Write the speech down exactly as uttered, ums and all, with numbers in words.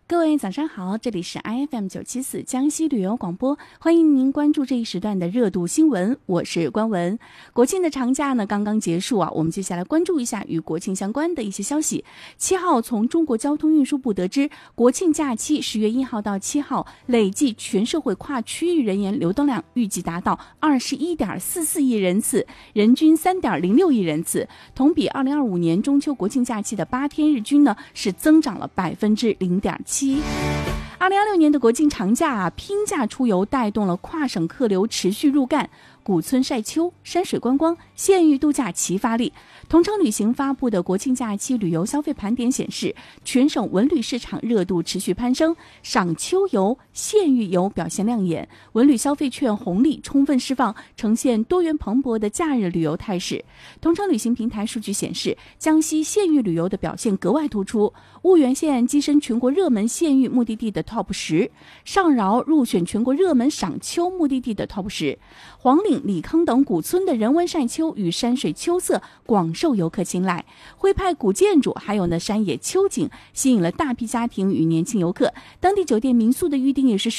各位早上好，这里是 I F M 九七四江西旅游广播，欢迎您关注这一时段的热度新闻，我是关文。国庆的长假呢刚刚结束啊，我们接下来关注一下与国庆相关的一些消息。七号从中国交通运输部得知，国庆假期十月一号到七号累计全社会跨区域人员流动量预计达到二十一点四四亿人次，人均三点零六亿人次，同比二零二五年中秋国庆假期的八天日均呢是增长了百分之零点七。二零二六年的国庆长假啊，拼假出游带动了跨省客流持续入赣，古村晒秋、山水观光、县域度假齐发力。同程旅行发布的国庆假期旅游消费盘点显示，全省文旅市场热度持续攀升，赏秋游、县域游表现亮眼，文旅消费券红利充分释放，呈现多元蓬勃的假日旅游态势。同程旅行平台数据显示，江西县域旅游的表现格外突出，婺源县跻身全国热门县域目的地的 top 十，上饶入选全国热门赏秋目的地的 top 十，黄岭、李坑等古村的人文晒秋与山水秋色广受游客青睐，徽派古建筑还有呢山野秋景吸引了大批家庭与年轻游客，当地酒店民宿的预订也是